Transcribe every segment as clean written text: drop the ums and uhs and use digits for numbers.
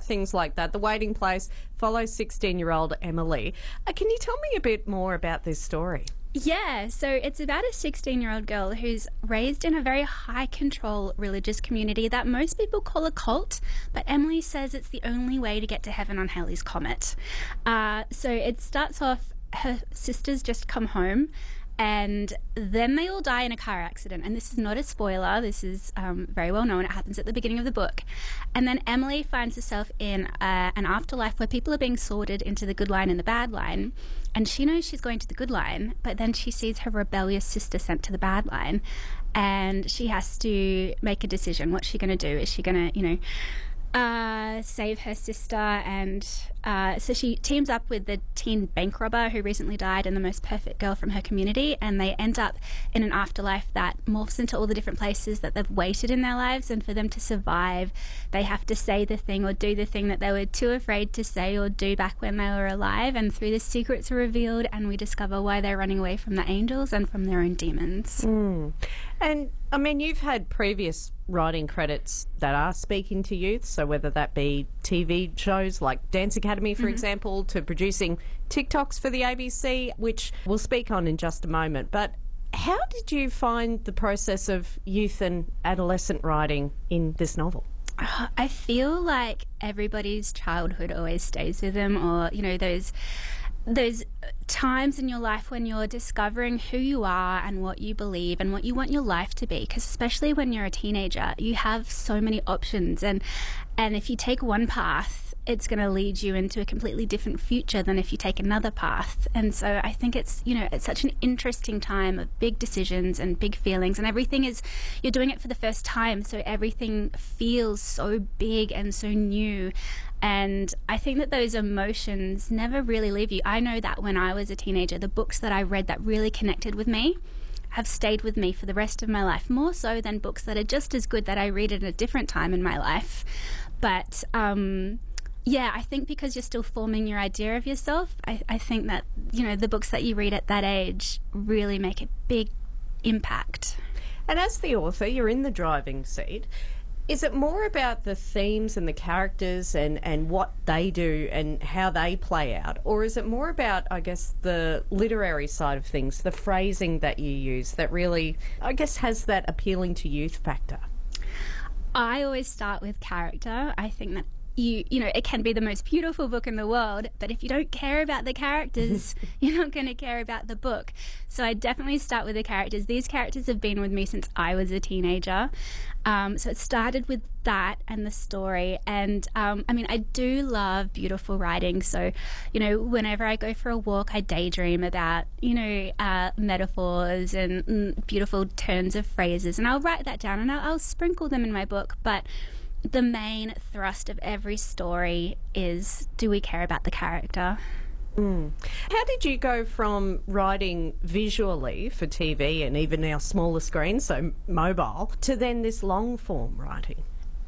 things like that. The Waiting Place follows 16-year-old Emily. Can you tell me a bit more about this story? Yeah, so it's about a 16-year-old girl who's raised in a very high-control religious community that most people call a cult, but Emily says it's the only way to get to heaven on Halley's Comet. So it starts off, her sisters just come home, and then they all die in a car accident. And this is not a spoiler. This is very well known. It happens at the beginning of the book. And then Emily finds herself in an afterlife where people are being sorted into the good line and the bad line. And she knows she's going to the good line, but then she sees her rebellious sister sent to the bad line. And she has to make a decision. What's she going to do? Is she going to, save her sister? And so she teams up with the teen bank robber who recently died and the most perfect girl from her community, and they end up in an afterlife that morphs into all the different places that they've waited in their lives. And for them to survive, they have to say the thing or do the thing that they were too afraid to say or do back when they were alive. And through the secrets are revealed, and we discover why they're running away from the angels and from their own demons. And I mean, you've had previous writing credits that are speaking to youth, so whether that be TV shows like Dance Academy, for example, to producing TikToks for the ABC, which we'll speak on in just a moment. But how did you find the process of youth and adolescent writing in this novel? I feel like everybody's childhood always stays with them, or, those times in your life when you're discovering who you are and what you believe and what you want your life to be. Because especially when you're a teenager, you have so many options, and if you take one path, it's going to lead you into a completely different future than if you take another path. And so I think it's such an interesting time of big decisions and big feelings, and everything is, you're doing it for the first time, so everything feels so big and so new. And I think that those emotions never really leave you. I know that when I was a teenager, the books that I read that really connected with me have stayed with me for the rest of my life, more so than books that are just as good that I read at a different time in my life. But I think because you're still forming your idea of yourself, I think that, the books that you read at that age really make a big impact. And as the author, you're in the driving seat. Is it more about the themes and the characters and what they do and how they play out? Or is it more about, I guess, the literary side of things, the phrasing that you use that really, I guess, has that appealing to youth factor? I always start with character. I think that it can be the most beautiful book in the world, but if you don't care about the characters, you're not going to care about the book. So I definitely start with the characters. These characters have been with me since I was a teenager. So it started with that and the story. And I do love beautiful writing. So, whenever I go for a walk, I daydream about, metaphors and beautiful turns of phrases. And I'll write that down and I'll sprinkle them in my book. But the main thrust of every story is, do we care about the character? How did you go from writing visually for TV and even now smaller screens, so mobile, to then this long form writing?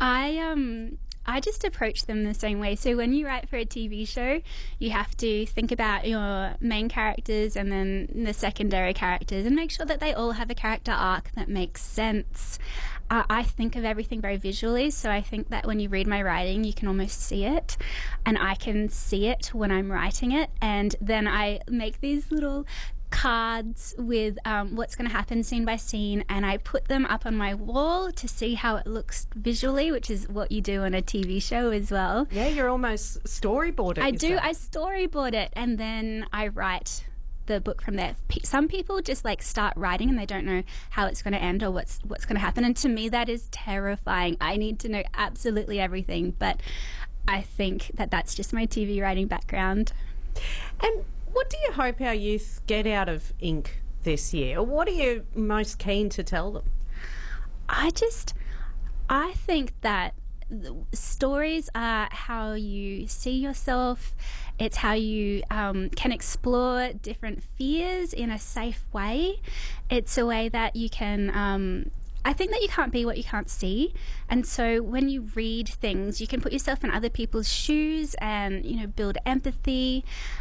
I just approach them the same way. So when you write for a TV show, you have to think about your main characters and then the secondary characters and make sure that they all have a character arc that makes sense. I think of everything very visually, so I think that when you read my writing, you can almost see it, and I can see it when I'm writing it, and then I make these little cards with what's going to happen scene by scene, and I put them up on my wall to see how it looks visually, which is what you do on a TV show as well. Yeah, you're almost storyboarding. I storyboard it, and then I write the book from there. Some people just start writing and they don't know how it's going to end or what's going to happen, and to me that is terrifying. I need to know absolutely everything, but I think that that's just my TV writing background. And what do you hope our youth get out of Ink this year? Or what are you most keen to tell them? I think that stories are how you see yourself. It's how you can explore different fears in a safe way. It's a way that you can I think that you can't be what you can't see, and so when you read things, you can put yourself in other people's shoes and build empathy.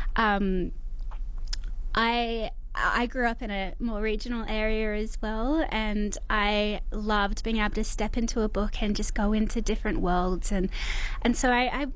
I grew up in a more regional area as well, and I loved being able to step into a book and just go into different worlds, and so I